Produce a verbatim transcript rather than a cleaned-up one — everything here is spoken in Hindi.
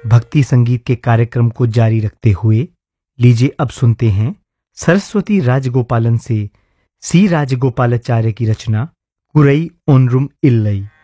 भक्ति संगीत के कार्यक्रम को जारी रखते हुए लीजिए अब सुनते हैं सरस्वती राजगोपालन से सी राजगोपालाचार्य की रचना कुरई ओनरुम इल्लई।